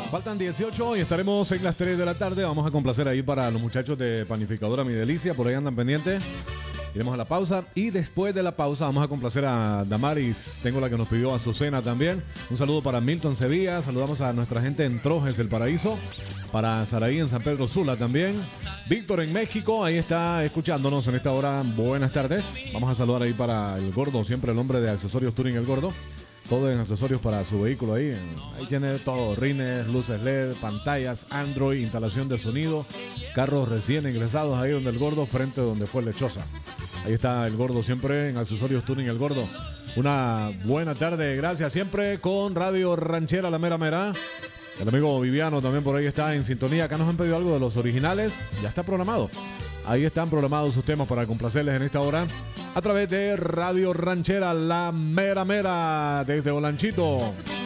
Faltan 18 y estaremos en las 3 de la tarde. Vamos a complacer ahí para los muchachos de Panificadora Mi Delicia. Por ahí andan pendientes. Iremos a la pausa y después de la pausa vamos a complacer a Damaris. Tengo la que nos pidió Azucena también. Un saludo para Milton Sevilla. Saludamos a nuestra gente en Trojes, El Paraíso. Para Saraí en San Pedro Sula también. Víctor en México, ahí está escuchándonos en esta hora. Buenas tardes. Vamos a saludar ahí para el Gordo, siempre el hombre de Accesorios Turing El Gordo. Todo en accesorios para su vehículo ahí. Ahí tiene todo, rines, luces LED, pantallas, Android, instalación de sonido, carros recién ingresados ahí donde el Gordo, frente donde fue Lechosa. Ahí está el Gordo siempre en Accesorios Tuning El Gordo. Una buena tarde, gracias siempre con Radio Ranchera La Mera Mera. El amigo Viviano también por ahí está en sintonía. Acá nos han pedido algo de los originales, ya está programado. Ahí están programados sus temas para complacerles en esta hora a través de Radio Ranchera La Mera Mera desde Olanchito.